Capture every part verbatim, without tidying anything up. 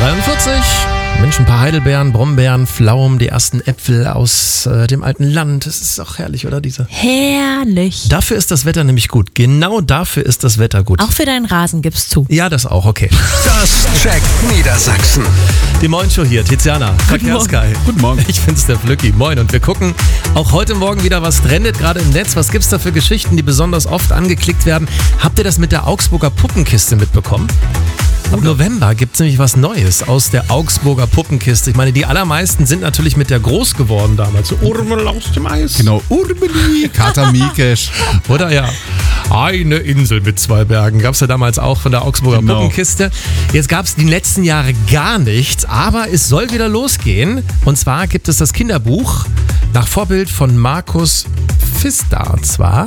dreiundvierzig. Mensch, ein paar Heidelbeeren, Brombeeren, Pflaumen, die ersten Äpfel aus äh, dem alten Land. Das ist auch herrlich, oder, Lisa? Herrlich. Dafür ist das Wetter nämlich gut. Genau dafür ist das Wetter gut. Auch für deinen Rasen gibst zu. Ja, das auch, okay. Das checkt Niedersachsen. Die Moin-Show hier, Tiziana, Verkehrssky. Guten Morgen. Ich bin's, der Flücki. Moin. Und wir gucken auch heute Morgen wieder, was trendet gerade im Netz. Was gibt's da für Geschichten, die besonders oft angeklickt werden? Habt ihr das mit der Augsburger Puppenkiste mitbekommen? Ab November gibt es nämlich was Neues aus der Augsburger Puppenkiste. Ich meine, die allermeisten sind natürlich mit der groß geworden damals. So Urmel aus dem Eis. Genau, Urbeli, Kater Mikesch. Oder ja, eine Insel mit zwei Bergen. Gab es ja damals auch von der Augsburger Genau. Puppenkiste. Jetzt gab es die letzten Jahre gar nichts, aber es soll wieder losgehen. Und zwar gibt es das Kinderbuch nach Vorbild von Markus Pfister. Zwar...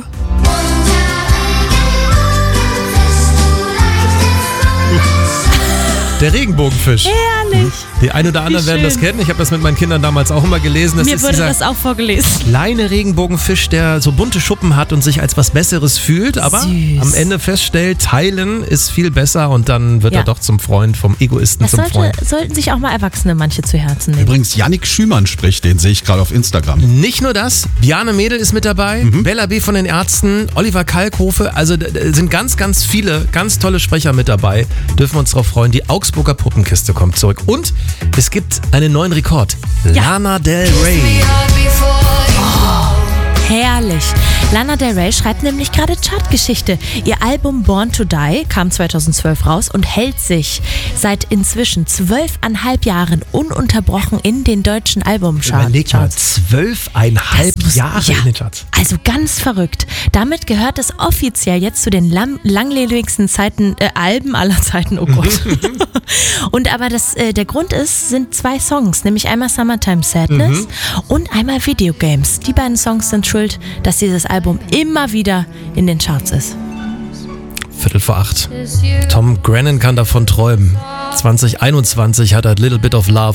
Der Regenbogenfisch. Herrlich. Die einen oder anderen Wie werden das schön. kennen. Ich habe das mit meinen Kindern damals auch immer gelesen. Das Mir ist wurde dieser das auch vorgelesen. kleine Regenbogenfisch, der so bunte Schuppen hat und sich als was Besseres fühlt, aber Süß. am Ende feststellt, teilen ist viel besser und dann wird Ja. er doch zum Freund, vom Egoisten Das zum sollte, Freund. sollten sich auch mal Erwachsene manche zu Herzen nehmen. Übrigens, Yannick Schümann spricht, den sehe ich gerade auf Instagram. Nicht nur das, Bjarne Mädel ist mit dabei, Bella B. von den Ärzten, Oliver Kalkofe, also d- d- sind ganz, ganz viele, ganz tolle Sprecher mit dabei. Dürfen wir uns darauf freuen. Die Augsburger Puppenkiste kommt zurück. Und es gibt einen neuen Rekord. Ja. Lana Del Rey. Herrlich. Lana Del Rey schreibt nämlich gerade Chartgeschichte. Ihr Album Born to Die kam zweitausendzwölf raus und hält sich seit inzwischen zwölfeinhalb Jahren ununterbrochen in den deutschen Albumcharts. Überleg mal, zwölfeinhalb Das muss- Jahre ja, in den Charts. Also ganz verrückt. Damit gehört es offiziell jetzt zu den lam- langlebigsten Zeiten, äh, Alben aller Zeiten. Oh Gott. Und aber das, äh, der Grund ist, sind zwei Songs, nämlich einmal Summertime Sadness Mhm. und einmal Video Games. Die beiden Songs sind schuld, dass dieses Album immer wieder in den Charts ist. Viertel vor acht. Tom Grennan kann davon träumen. zwanzig einundzwanzig hat er Little Bit of Love